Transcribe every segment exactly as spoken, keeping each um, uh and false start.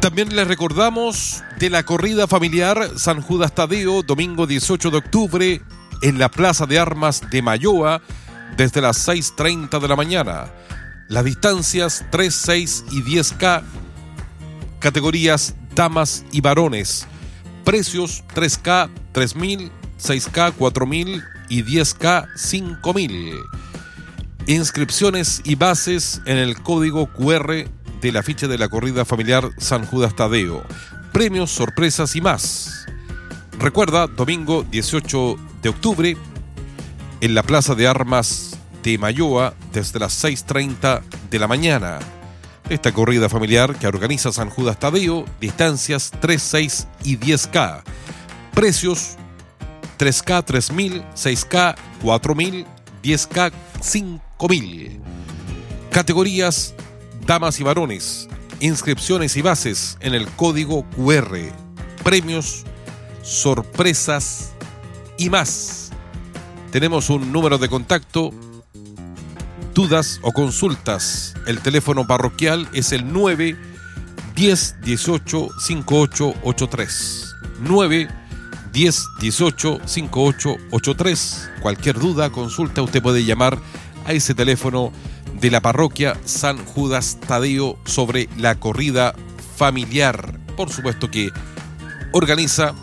También les recordamos de la corrida familiar San Judas Tadeo, domingo dieciocho de octubre, en la Plaza de Armas de Mayoa, desde las seis treinta de la mañana. Las distancias tres, seis y diez K, categorías damas y varones. Precios tres K, tres mil, seis K, cuatro mil y diez K, cinco mil. Inscripciones y bases en el código Q R del afiche de la corrida familiar San Judas Tadeo. Premios, sorpresas y más. Recuerda, domingo dieciocho de octubre, en la Plaza de Armas de Mayoa, desde las seis treinta de la mañana. Esta corrida familiar que organiza San Judas Tadeo, distancias tres, seis y diez K. Precios tres K, tres mil, seis K, cuatro mil, diez K, cinco mil. Categorías damas y varones. Inscripciones y bases en el código Q R. Premios, sorpresas y más. Tenemos un número de contacto. Dudas o consultas. El teléfono parroquial es el nueve, diez, dieciocho, cincuenta y ocho ochenta y tres. nueve, diez, dieciocho, cincuenta y ocho ochenta y tres. Cualquier duda, consulta, usted puede llamar a ese teléfono de la parroquia San Judas Tadeo sobre la corrida familiar. Por supuesto que organiza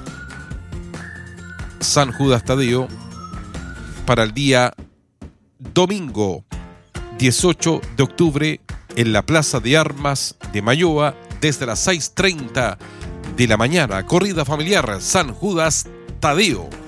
San Judas Tadeo para el día domingo dieciocho de octubre en la Plaza de Armas de Mayoa, desde las seis treinta de la mañana. Corrida familiar San Judas Tadeo.